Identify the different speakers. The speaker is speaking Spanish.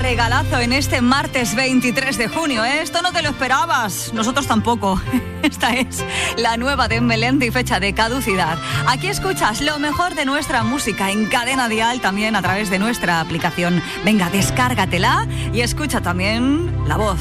Speaker 1: regalazo en este martes 23 de junio, ¿eh? Esto no te lo esperabas, nosotros tampoco. Esta es la nueva de Melendi y fecha de caducidad. Aquí escuchas lo mejor de nuestra música en Cadena Dial, también a través de nuestra aplicación. Venga, descárgatela y escucha también la voz